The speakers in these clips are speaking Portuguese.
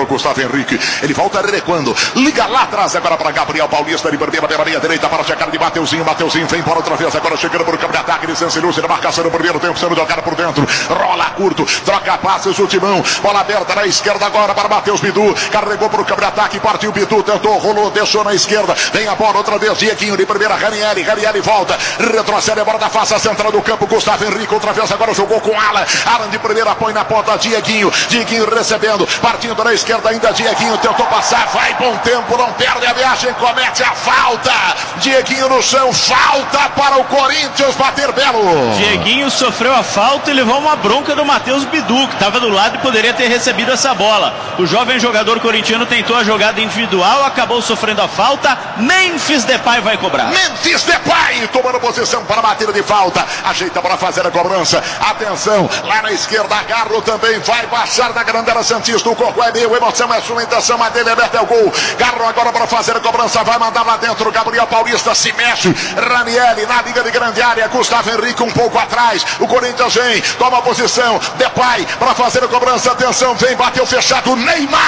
o Gustavo Henrique. Ele volta recuando. Liga lá atrás agora para Gabriel Paulista. Ele primeira pela linha direita para chegar de Mateuzinho. Mateuzinho vem para outra vez. Agora chegando para o campo de ataque de Sansilúcio. Na marcação no primeiro tempo, sendo jogado por dentro. Rola curto. Troca passes o Timão. Bola aberta na esquerda agora para Matheus Bidu. Carregou para o campo de ataque. Partiu Bidu. Tentou, rolou, deixou na esquerda. Vem a bola outra vez. Dieguinho de primeira. Ranieri. Ranieri volta. Retrocede a bola da face central do campo. Gustavo Henrique outra vez. Agora jogou com Alan. Alan de primeira põe na ponta. Dieguinho. Dieguinho recebendo. Partindo na esquerda ainda. Dieguinho tentou passar. Vai bom tempo. Não perde a viagem. Comete a falta. Dieguinho no chão. Falta para o Corinthians bater belo. Dieguinho sofreu a falta e levou uma bronca do Matheus Bidu, que estava do lado e poderia ter recebido essa bola. O jovem jogador corintiano tentou a jogada individual, acabou sofrendo a falta. Memphis Depay vai cobrar. Memphis Depay tomando posição para bater de falta. Ajeita para fazer a cobrança. Atenção, lá na esquerda, Garro também vai baixar da grandela santista. O Cocó é meu, emoção é sua, intenção a dele é meter o gol. Garro agora para fazer a cobrança, vai mandar lá dentro. Gabriel Paulista se mexe. Ranieri na liga de grande área. Gustavo Henrique um pouco atrás. O Corinthians vem, toma a posição. Depay para fazer a cobrança. Atenção, vem, bateu fechado.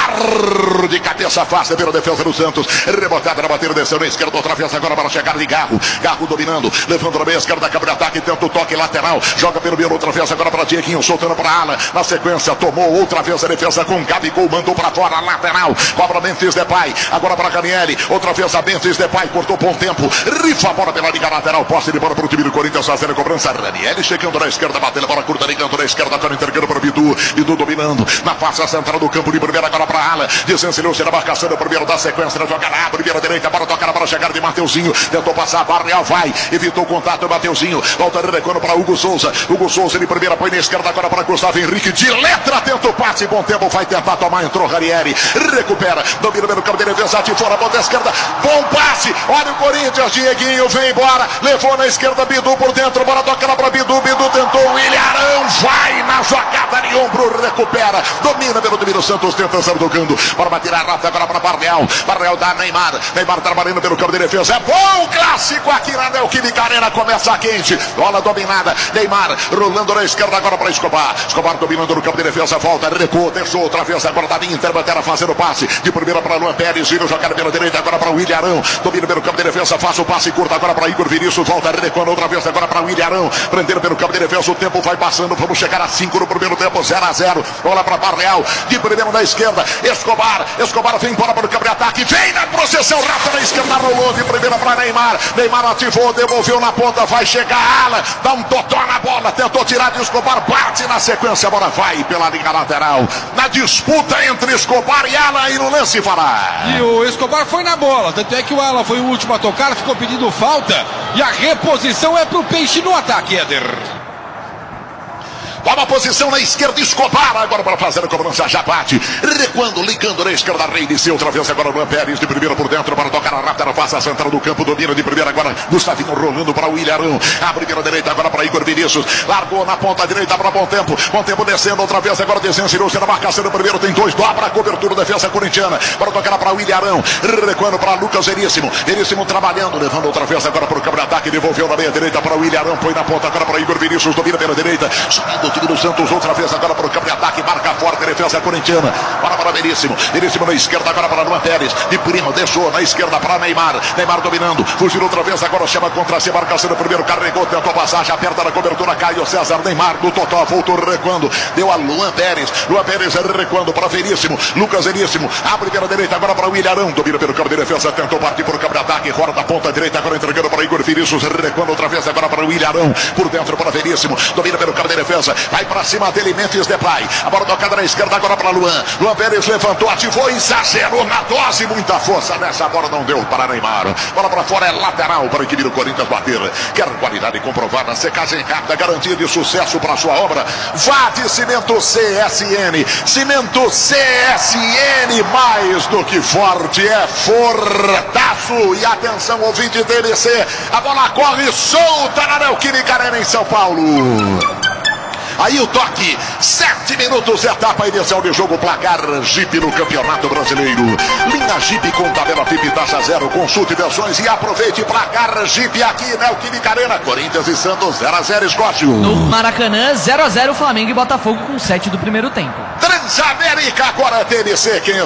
Neymar de cabeça fácil pela defesa do Santos. Rebotada na batida, desceu na esquerda. Outra vez agora para chegar de Garro. Garro dominando, levando na meia esquerda, câmara de ataque. Tenta o toque lateral. Joga pelo meio outra vez agora para Dieguinho. Soltando para Ala. Na sequência, tomou outra vez a defesa com Gabigol. Mandou para fora, lateral. Cobra Memphis Depay. Agora para Ranieri. Outra vez a Memphis Depay. Cortou bom tempo. Rifa a bola pela liga lateral. Posse de bola para o time do Corinthians fazer a cobrança. Ranieri chegando na esquerda, batendo a bola curta, ligando na esquerda, agora entregando para o Bidu. Bidu dominando na face central do campo de primeira, agora para Ala. Desensilhou-se na marcação do primeiro da sequência. Joga na primeira direita, bola tocada para chegar de Mateuzinho. Tentou passar, Barreal vai. Evitou o contato, Mateuzinho. Volta recuando para Hugo Souza. Hugo Souza de primeira, põe na esquerda, agora para Gustavo Henrique. De letra, tenta o passe. Bom tempo, vai tentar tomar. Entrou Ranieri. Recupera. Domina pelo campo de defesa. De fora, ponta esquerda. Bom passe. Olha o Corinthians. Dieguinho vem embora. Levou na esquerda, Bidu por dentro. Bola tocada para Bidu. Bidu tentou. William Arão vai na jogada de ombro. Recupera. Domina pelo time do Santos. Tenta sair tocando. Para bater a rata agora para Barreal. Barreal dá Neymar. Neymar trabalhando pelo campo de defesa. É bom clássico aqui na Neoquímica Arena. Começa a quente. Bola dominada. Neymar rolando na esquerda agora para Escobar. Escobar dominando no campo de defesa. Volta. Recuou. Deixou outra vez agora da Inter. Batera fazendo o passe. De primeira para Luan Pérez. Giro jogada pela direita agora para William Arão. Domina pelo campo de defesa. Faz o passe curto agora para Igor Vinícius. Volta. Recuando outra vez agora para William Arão. Prendendo pelo campo de defesa. O tempo vai passando. Vamos chegar a 5 no primeiro tempo. 0-0. Bola para Barreal. De primeiro na esquerda. Escobar. Escobar vem embora para o campo de ataque. Vem na processão rápida na esquerda. Rolou de primeira para Neymar. Neymar ativou. Devolveu na ponta. Vai chegar Ala. Dá um totó na bola. Tentou tirar de Escobar. Bate na sequência. A bola vai pela linha lateral. Na disputa entre Escobar e Ala. E no lance falar. E o Escobar foi na bola. Tanto é que o Ala foi o último a tocar. Ficou pedindo falta. E a reposição é pro Peixe no ataque, Éder. Toma posição na esquerda, Escobar agora para fazer a cobrança, já bate, recuando, ligando na esquerda, Reinice, outra vez agora Luan Pérez, de primeira por dentro, para tocar a rápida, passa a central do campo, domina de primeira agora, Gustavinho rolando para o William Arão, a primeira direita agora para Igor Vinícius, largou na ponta direita para bom tempo descendo, outra vez agora desensinou-se na marcação do primeiro, tem dois, dobra a cobertura, defesa corintiana, para tocar para o William Arão, recuando para Lucas Veríssimo, Veríssimo trabalhando, levando outra vez agora para o campo de ataque, devolveu na meia direita para o William Arão, põe na ponta agora para Igor Vinícius, domina pela direita, subindo o time do Santos, outra vez agora para o campo de ataque, marca forte, defesa corintiana, para Veríssimo, Veríssimo na esquerda agora para Luan Pérez, de prima, deixou na esquerda para Neymar, Neymar dominando, fugiu outra vez, agora chama contra si, marcação do primeiro, carregou, tentou passar, já aperta na cobertura, Caio César, Neymar do Totó, voltou recuando, deu a Luan Pérez recuando para Veríssimo, Lucas Veríssimo, abre pela direita agora para o William Arão, domina pelo campo de defesa, tentou partir para o campo de ataque, fora da ponta direita, agora entregando para Igor Vinícius, recuando outra vez agora para o William Arão, por dentro para Veríssimo, domina pelo campo de defesa, vai para cima dele, Memphis Depay, a bola tocada na esquerda agora para Luan Pérez levantou, ativou, exagerou na dose, muita força nessa bola, não deu para Neymar, bola para fora, é lateral para a equipe do Corinthians bater, quer qualidade comprovada, secagem rápida, garantia de sucesso para a sua obra, vá de Cimento CSN, Cimento CSN, mais do que forte, é fortaço, e atenção ouvinte TBC, a bola corre solta na Neoquímica Arena em São Paulo. Aí o toque, 7 minutos, etapa inicial de jogo, placar Jeep no Campeonato Brasileiro. Linha Jeep com tabela FIP taxa zero, consulte versões e aproveite placar Jeep aqui na Neoquímica Arena. Corinthians e Santos 0-0, Escócio. No Maracanã, 0-0, Flamengo e Botafogo com 7 do primeiro tempo. Transamérica, agora TNC, quem